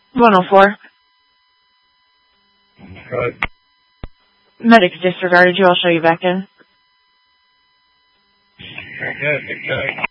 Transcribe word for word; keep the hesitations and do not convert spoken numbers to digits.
one oh four. Right. Medics disregarded you. I'll show you back in. Very good. Okay.